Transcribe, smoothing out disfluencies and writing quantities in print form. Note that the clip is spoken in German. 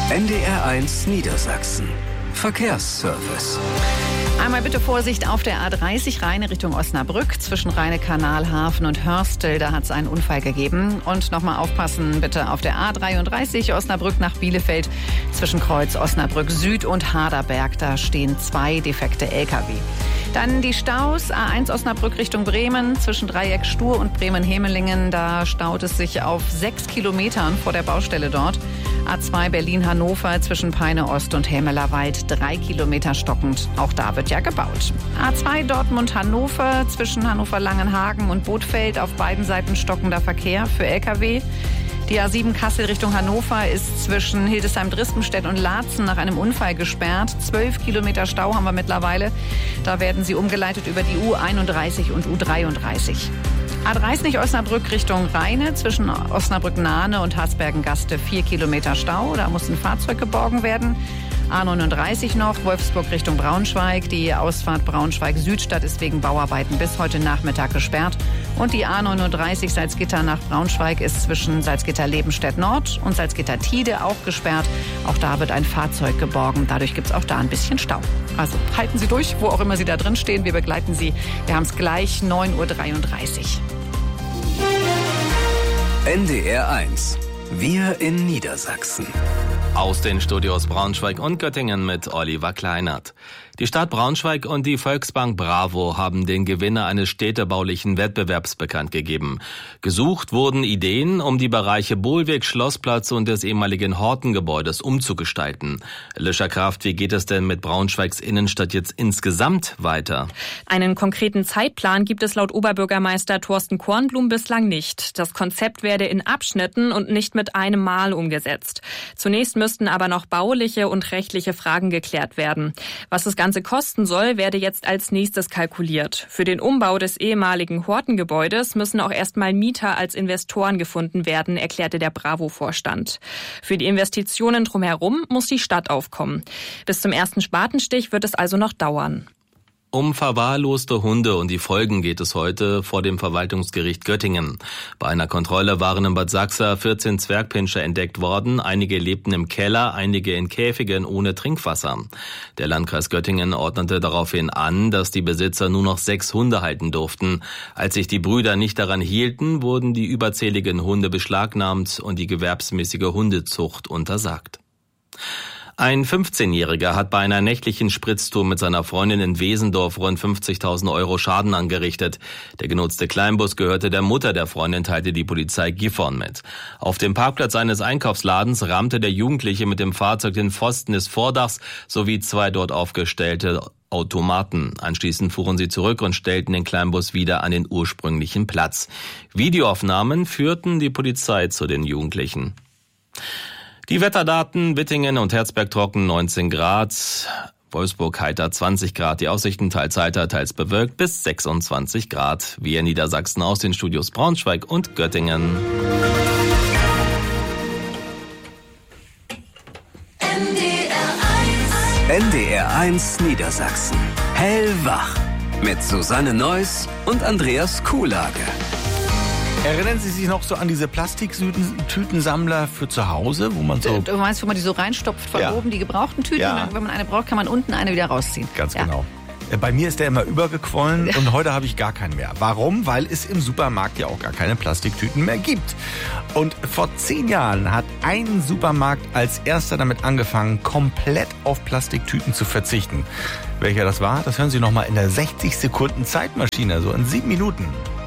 NDR1 Niedersachsen. Verkehrsservice. Einmal bitte Vorsicht auf der A30 Rheine Richtung Osnabrück. Zwischen Rheine-Kanal, Hafen und Hörstel, da hat es einen Unfall gegeben. Und nochmal aufpassen bitte auf der A33 Osnabrück nach Bielefeld. Zwischen Kreuz Osnabrück Süd und Haderberg, da stehen 2 defekte LKW. Dann die Staus, A1 Osnabrück Richtung Bremen, zwischen Dreieck Stur und Bremen-Hemelingen. Da staut es sich auf 6 Kilometern vor der Baustelle dort. A2 Berlin-Hannover zwischen Peine Ost und Hämelerwald 3 Kilometer stockend. Auch da wird ja gebaut. A2 Dortmund-Hannover zwischen Hannover-Langenhagen und Bothfeld. Auf beiden Seiten stockender Verkehr für LKW. Die A7 Kassel Richtung Hannover ist zwischen Hildesheim-Drispenstedt und Laatzen nach einem Unfall gesperrt. 12 Kilometer Stau haben wir mittlerweile. Da werden sie umgeleitet über die U31 und U33. A30 Osnabrück Richtung Rheine zwischen Osnabrück-Nahne und Haßbergen-Gaste 4 Kilometer Stau. Da muss ein Fahrzeug geborgen werden. A39 noch, Wolfsburg Richtung Braunschweig. Die Ausfahrt Braunschweig-Südstadt ist wegen Bauarbeiten bis heute Nachmittag gesperrt. Und die A39 Salzgitter nach Braunschweig ist zwischen Salzgitter-Lebenstedt-Nord und Salzgitter-Tide auch gesperrt. Auch da wird ein Fahrzeug geborgen. Dadurch gibt es auch da ein bisschen Stau. Also halten Sie durch, wo auch immer Sie da drin stehen. Wir begleiten Sie. Wir haben es gleich 9.33 Uhr. NDR1. Wir in Niedersachsen. Aus den Studios Braunschweig und Göttingen mit Oliver Kleinert. Die Stadt Braunschweig und die Volksbank Bravo haben den Gewinner eines städtebaulichen Wettbewerbs bekannt gegeben. Gesucht wurden Ideen, um die Bereiche Bohlweg, Schlossplatz und des ehemaligen Hortengebäudes umzugestalten. Lischa Kraft, wie geht es denn mit Braunschweigs Innenstadt jetzt insgesamt weiter? Einen konkreten Zeitplan gibt es laut Oberbürgermeister Thorsten Kornblum bislang nicht. Das Konzept werde in Abschnitten und nicht mit einem Mal umgesetzt. Zunächst müssten aber noch bauliche und rechtliche Fragen geklärt werden. Was das Ganze kosten soll, werde jetzt als nächstes kalkuliert. Für den Umbau des ehemaligen Hortengebäudes müssen auch erstmal Mieter als Investoren gefunden werden, erklärte der Bravo-Vorstand. Für die Investitionen drumherum muss die Stadt aufkommen. Bis zum ersten Spatenstich wird es also noch dauern. Um verwahrloste Hunde und die Folgen geht es heute vor dem Verwaltungsgericht Göttingen. Bei einer Kontrolle waren in Bad Sachsa 14 Zwergpinscher entdeckt worden. Einige lebten im Keller, einige in Käfigen ohne Trinkwasser. Der Landkreis Göttingen ordnete daraufhin an, dass die Besitzer nur noch 6 Hunde halten durften. Als sich die Brüder nicht daran hielten, wurden die überzähligen Hunde beschlagnahmt und die gewerbsmäßige Hundezucht untersagt. Ein 15-Jähriger hat bei einer nächtlichen Spritztour mit seiner Freundin in Wesendorf rund 50.000 Euro Schaden angerichtet. Der genutzte Kleinbus gehörte der Mutter der Freundin, teilte die Polizei Gifhorn mit. Auf dem Parkplatz eines Einkaufsladens rammte der Jugendliche mit dem Fahrzeug den Pfosten des Vordachs sowie 2 dort aufgestellte Automaten. Anschließend fuhren sie zurück und stellten den Kleinbus wieder an den ursprünglichen Platz. Videoaufnahmen führten die Polizei zu den Jugendlichen. Die Wetterdaten: Wittingen und Herzberg trocken 19 Grad, Wolfsburg heiter 20 Grad, die Aussichten teils heiter, teils bewölkt bis 26 Grad. Wir in Niedersachsen aus den Studios Braunschweig und Göttingen. NDR1 Niedersachsen. Hellwach. Mit Susanne Neuss und Andreas Kuhlage. Erinnern Sie sich noch so an diese Plastiktütensammler für zu Hause, wo man so... Du meinst, wo man die so reinstopft von oben, die gebrauchten Tüten? Ja. Und wenn man eine braucht, kann man unten eine wieder rausziehen. Ganz genau. Bei mir ist der immer übergequollen und heute habe ich gar keinen mehr. Warum? Weil es im Supermarkt ja auch gar keine Plastiktüten mehr gibt. Und vor 10 Jahren hat ein Supermarkt als erster damit angefangen, komplett auf Plastiktüten zu verzichten. Welcher das war, das hören Sie nochmal in der 60 Sekunden Zeitmaschine, so in 7 Minuten.